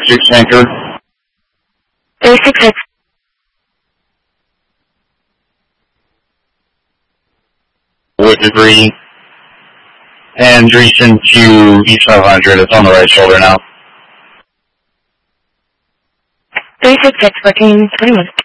6 anchor. 366. With degree. And recent to East 500. It's on the right shoulder now. 366, 14, 21.